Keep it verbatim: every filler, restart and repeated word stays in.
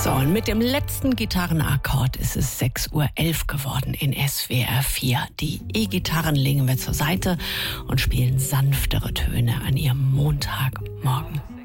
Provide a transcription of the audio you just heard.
So, und mit dem letzten Gitarrenakkord ist es sechs Uhr elf geworden in S W R vier. Die E-Gitarren legen wir zur Seite und spielen sanftere Töne an Ihrem Montagmorgen.